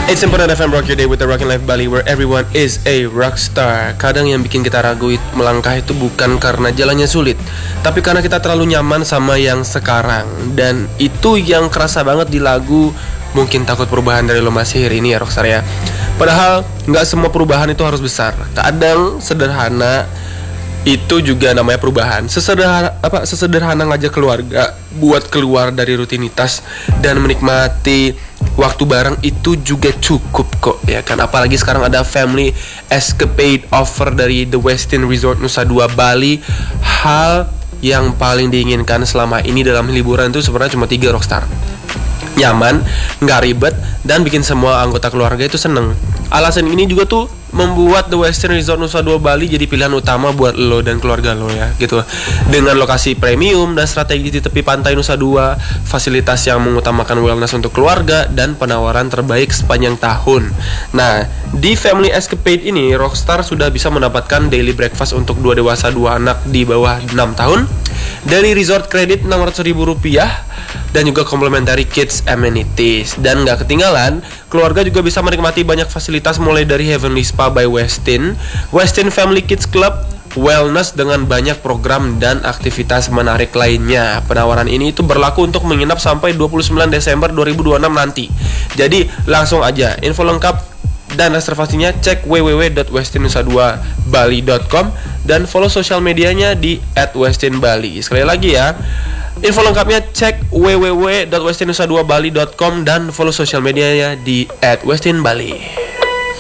It's important FM Rock Your Day with the Rockin' Life Bali, where everyone is a rockstar. Kadang yang bikin kita ragu melangkah itu bukan karena jalannya sulit, tapi karena kita terlalu nyaman sama yang sekarang. Dan itu yang kerasa banget di lagu Mungkin Takut Perubahan dari Loma Sihir ini ya rockstar ya. Padahal gak semua perubahan itu harus besar. Kadang sederhana itu juga namanya perubahan. Sesederhana ngajak keluarga buat keluar dari rutinitas dan menikmati waktu bareng itu juga cukup kok ya kan. Apalagi sekarang ada family escapade offer dari The Westin Resort Nusa Dua Bali. Hal yang paling diinginkan selama ini dalam liburan itu sebenarnya cuma 3 rockstar: nyaman, nggak ribet, dan bikin semua anggota keluarga itu seneng. Alasan ini juga tuh membuat The Westin Resort Nusa Dua Bali jadi pilihan utama buat lo dan keluarga lo ya gitu. Dengan lokasi premium dan strategi di tepi pantai Nusa Dua, fasilitas yang mengutamakan wellness untuk keluarga, dan penawaran terbaik sepanjang tahun. Nah, di Family Escapade ini Rockstar sudah bisa mendapatkan daily breakfast untuk 2 dewasa 2 anak di bawah 6 tahun dari resort kredit Rp600.000 dan juga complimentary kids amenities. Dan gak ketinggalan, keluarga juga bisa menikmati banyak fasilitas mulai dari Heavenly Spa by Westin, Westin Family Kids Club, wellness dengan banyak program dan aktivitas menarik lainnya. Penawaran ini itu berlaku untuk menginap sampai 29 Desember 2026 nanti. Jadi langsung aja, info lengkap dan reservasinya cek www.westinnusa2bali.com dan follow sosial medianya di @westinbali. Sekali lagi ya, info lengkapnya cek www.westinnusa2bali.com dan follow sosial medianya di @westinbali.